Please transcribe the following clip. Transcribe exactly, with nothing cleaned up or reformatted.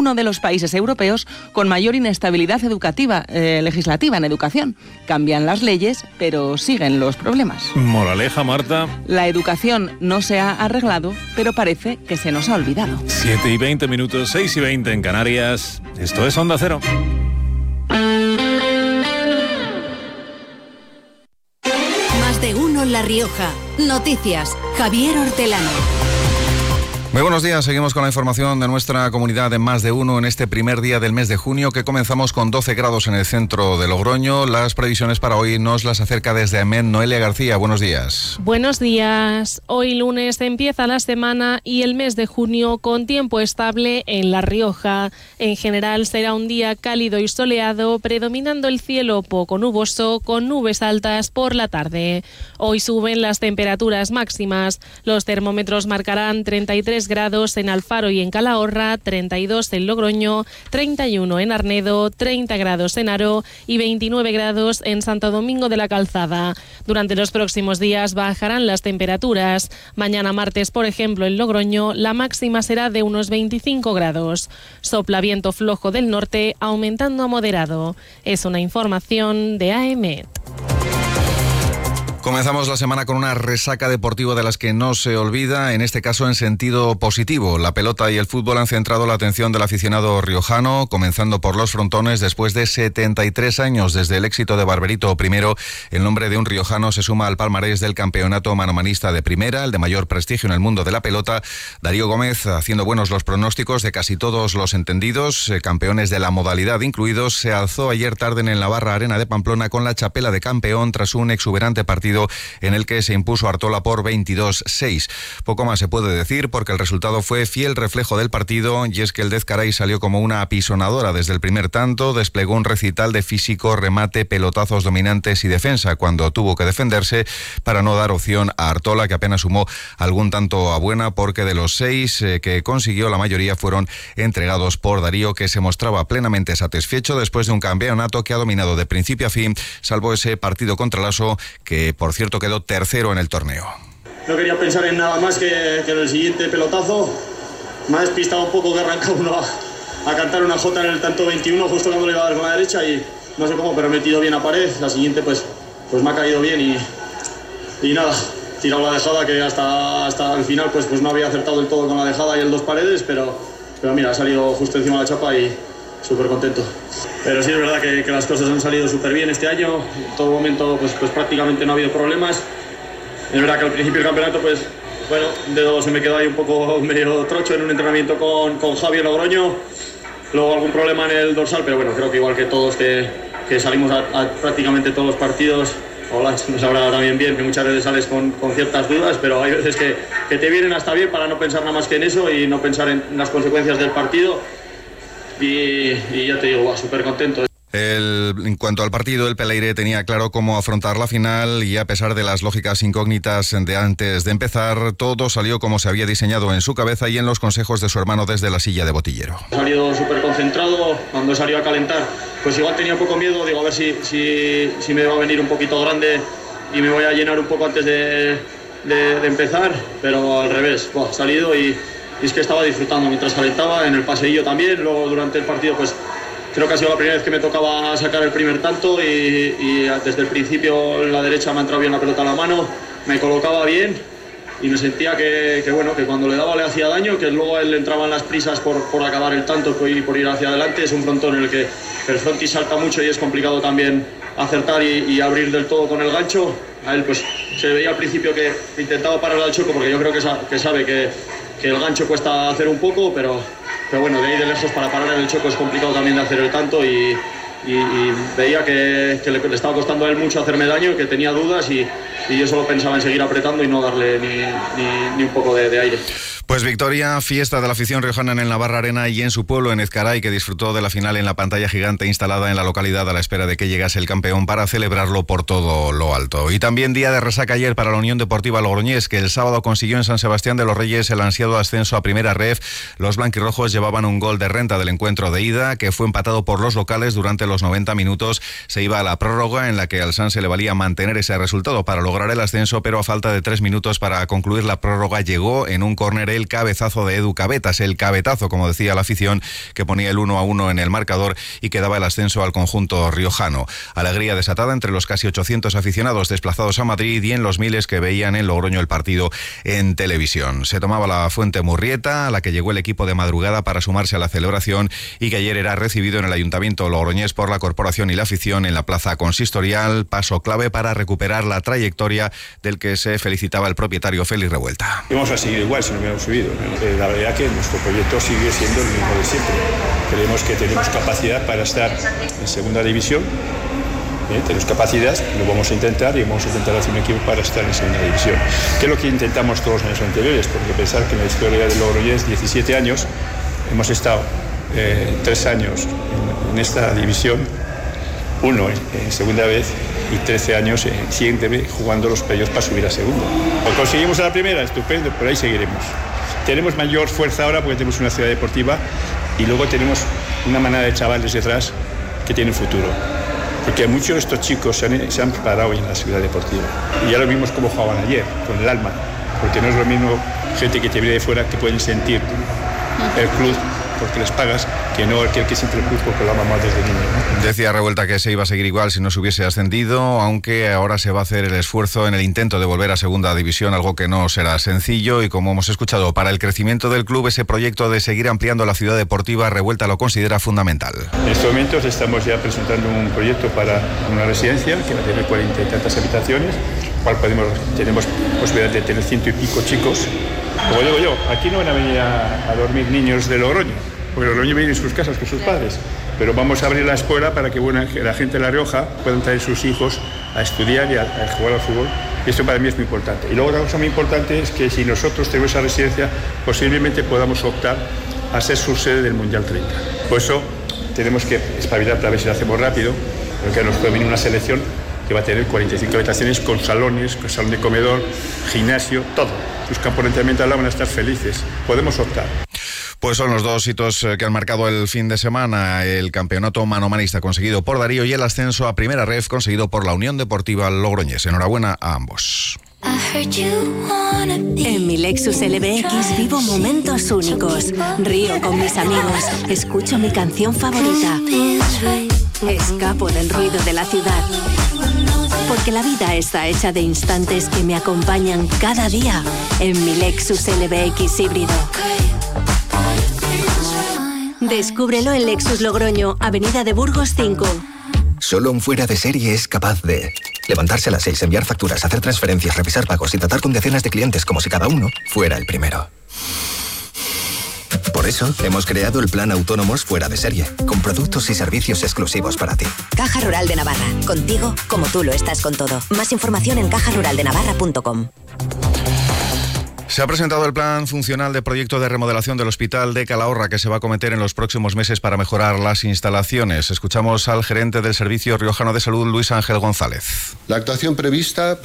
uno de los países europeos con mayor inestabilidad educativa, eh, legislativa en educación. Cambian las leyes, pero siguen los problemas. Moraleja, Marta. La educación no se ha arreglado, pero parece que se nos ha olvidado. siete y veinte minutos, seis y veinte en Canarias. Esto es Onda Cero. Más de uno en La Rioja. Noticias. Javier Hortelano. Muy buenos días, seguimos con la información de nuestra comunidad en Más de Uno en este primer día del mes de junio, que comenzamos con doce grados en el centro de Logroño. Las previsiones para hoy nos las acerca desde Amén Noelia García. Buenos días. Buenos días. Hoy lunes empieza la semana y el mes de junio con tiempo estable en La Rioja. En general será un día cálido y soleado, predominando el cielo poco nuboso con nubes altas por la tarde. Hoy suben las temperaturas máximas. Los termómetros marcarán treinta y tres grados en Alfaro y en Calahorra, treinta y dos en Logroño, treinta y uno en Arnedo, treinta grados en Haro y veintinueve grados en Santo Domingo de la Calzada. Durante los próximos días bajarán las temperaturas. Mañana martes, por ejemplo, en Logroño, la máxima será de unos veinticinco grados. Sopla viento flojo del norte, aumentando a moderado. Es una información de A M E T. Comenzamos la semana con una resaca deportiva de las que no se olvida, en este caso en sentido positivo. La pelota y el fútbol han centrado la atención del aficionado riojano, comenzando por los frontones después de setenta y tres años desde el éxito de Barberito primero. El nombre de un riojano se suma al palmarés del campeonato manomanista de primera, el de mayor prestigio en el mundo de la pelota. Darío Gómez haciendo buenos los pronósticos de casi todos los entendidos, eh, campeones de la modalidad incluidos, se alzó ayer tarde en la Barra Arena de Pamplona con la chapela de campeón tras un exuberante partido en el que se impuso Artola por veintidós seis. Poco más se puede decir porque el resultado fue fiel reflejo del partido, y es que el Dezcaray salió como una apisonadora desde el primer tanto, desplegó un recital de físico, remate, pelotazos dominantes y defensa cuando tuvo que defenderse para no dar opción a Artola, que apenas sumó algún tanto a buena, porque de los seis eh, que consiguió, la mayoría fueron entregados por Darío, que se mostraba plenamente satisfecho después de un campeonato que ha dominado de principio a fin, salvo ese partido contra el Aso, que por cierto quedó tercero en el torneo. No quería pensar en nada más que, que en el siguiente pelotazo. Me ha despistado un poco que arranca uno a, a cantar una jota en el tanto veintiuno justo cuando le iba a dar con la derecha y no sé cómo, pero he metido bien a pared. La siguiente pues, pues me ha caído bien y, y nada, tirado la dejada que hasta, hasta el final pues, pues no había acertado del todo con la dejada y el dos paredes, pero, pero mira, ha salido justo encima de la chapa y súper contento. Pero sí es verdad que, que las cosas han salido súper bien este año. En todo momento pues, pues prácticamente no ha habido problemas. Es verdad que al principio del campeonato pues bueno, un dedo se me quedó ahí un poco medio trocho en un entrenamiento con, con Javi en Logroño. Luego algún problema en el dorsal, pero bueno, creo que igual que todos que, que salimos a, a prácticamente todos los partidos, hola, nos habrá también bien que muchas veces sales con, con ciertas dudas, pero hay veces que, que te vienen hasta bien para no pensar nada más que en eso y no pensar en las consecuencias del partido. Y, y ya te digo, súper contento. El, en cuanto al partido, el Peleire tenía claro cómo afrontar la final y a pesar de las lógicas incógnitas de antes de empezar, todo salió como se había diseñado en su cabeza y en los consejos de su hermano desde la silla de botillero. He salido súper concentrado, cuando he salido a calentar, pues igual tenía un poco miedo, digo a ver si, si, si me va a venir un poquito grande y me voy a llenar un poco antes de, de, de empezar, pero al revés, buah, he salido y, y es que estaba disfrutando mientras calentaba, en el paseillo también, luego durante el partido pues creo que ha sido la primera vez que me tocaba sacar el primer tanto y, y desde el principio en la derecha me ha entrado bien la pelota a la mano, me colocaba bien y me sentía que, que bueno, que cuando le daba le hacía daño, que luego él entraba en las prisas por, por acabar el tanto y por ir hacia adelante. Es un frontón en el que el frontis salta mucho y es complicado también acertar y, y abrir del todo con el gancho. A él pues se veía al principio que intentaba parar al choco porque yo creo que, sa- que sabe que, que el gancho cuesta hacer un poco, pero, pero bueno, de ahí de lejos para parar en el choco es complicado también de hacer el tanto y, y, y veía que, que le, le estaba costando a él mucho hacerme daño, que tenía dudas y, y yo solo pensaba en seguir apretando y no darle ni, ni, ni un poco de, de aire. Pues victoria, fiesta de la afición riojana en el Navarra Arena y en su pueblo, en Ezcaray, que disfrutó de la final en la pantalla gigante instalada en la localidad a la espera de que llegase el campeón para celebrarlo por todo lo alto. Y también día de resaca ayer para la Unión Deportiva Logroñés, que el sábado consiguió en San Sebastián de los Reyes el ansiado ascenso a Primera Ref. Los blanquirrojos llevaban un gol de renta del encuentro de ida, que fue empatado por los locales durante los noventa minutos. Se iba a la prórroga, en la que al Sanse le valía mantener ese resultado para lograr el ascenso, pero a falta de tres minutos para concluir la prórroga llegó en un córner el cabezazo de Edu Cabetas, el cabetazo, como decía la afición, que ponía el uno a uno en el marcador y que daba el ascenso al conjunto riojano. Alegría desatada entre los casi ochocientos aficionados desplazados a Madrid y en los miles que veían en Logroño el partido en televisión. Se tomaba la Fuente Murrieta, a la que llegó el equipo de madrugada para sumarse a la celebración y que ayer era recibido en el Ayuntamiento logroñés por la corporación y la afición en la plaza consistorial, paso clave para recuperar la trayectoria del que se felicitaba el propietario Félix Revuelta. Vamos a seguir igual si no hubiéramos subido. La verdad que nuestro proyecto sigue siendo el mismo de siempre. Creemos que tenemos capacidad para estar en segunda división. Bien, tenemos capacidad, lo vamos a intentar y vamos a intentar hacer un equipo para estar en segunda división. Que es lo que intentamos todos los años anteriores, porque pensar que en la historia de Logroñés, diecisiete años, hemos estado eh, tres años en, en esta división, uno en, en segunda vez y trece años en siguiente jugando los playoffs para subir a segunda. Lo conseguimos a la primera, estupendo, pero ahí seguiremos. Tenemos mayor fuerza ahora porque tenemos una ciudad deportiva y luego tenemos una manada de chavales detrás que tienen futuro. Porque muchos de estos chicos se han, se han preparado hoy en la ciudad deportiva. Y ya lo vimos como jugaban ayer, con el alma. Porque no es lo mismo gente que te viene de fuera que pueden sentir el club porque les pagas, que no aquel que siente el club porque lo ama más desde niño, ¿no? Decía Revuelta que se iba a seguir igual si no se hubiese ascendido, aunque ahora se va a hacer el esfuerzo en el intento de volver a segunda división, algo que no será sencillo. Y como hemos escuchado, para el crecimiento del club, ese proyecto de seguir ampliando la ciudad deportiva, Revuelta lo considera fundamental. En estos momentos estamos ya presentando un proyecto para una residencia que va a tener cuarenta y tantas habitaciones, cual podemos, tenemos posibilidad de tener ciento y pico chicos. Como digo yo, aquí no van a venir a, a dormir niños de Logroño, porque Logroño viene en sus casas con sus padres, pero vamos a abrir la escuela para que, bueno, que la gente de La Rioja puedan traer sus hijos a estudiar y a, a jugar al fútbol. Y esto para mí es muy importante. Y luego otra cosa muy importante es que si nosotros tenemos esa residencia, posiblemente podamos optar a ser su sede del Mundial treinta. Por eso tenemos que espabilar para ver si lo hacemos rápido, porque nos puede venir una selección que va a tener cuarenta y cinco habitaciones con salones, con salón de comedor, gimnasio, todo. Sus campos de entrenamiento al lado van a estar felices. Podemos optar. Pues son los dos hitos que han marcado el fin de semana: el campeonato manomanista conseguido por Darío y el ascenso a Primera Ref conseguido por la Unión Deportiva Logroñés. Enhorabuena a ambos. En mi Lexus L B X vivo momentos únicos. Río con mis amigos. Escucho mi canción favorita. Escapo del ruido de la ciudad. Porque la vida está hecha de instantes que me acompañan cada día en mi Lexus L B X híbrido. Descúbrelo en Lexus Logroño, Avenida de Burgos cinco. Solo un fuera de serie es capaz de levantarse a las seis, enviar facturas, hacer transferencias, revisar pagos y tratar con decenas de clientes como si cada uno fuera el primero. Por eso, hemos creado el plan Autónomos Fuera de Serie, con productos y servicios exclusivos para ti. Caja Rural de Navarra. Contigo, como tú lo estás con todo. Más información en caja rural de navarra punto com. Se ha presentado el plan funcional de proyecto de remodelación del Hospital de Calahorra que se va a acometer en los próximos meses para mejorar las instalaciones. Escuchamos al gerente del Servicio Riojano de Salud, Luis Ángel González. La actuación prevista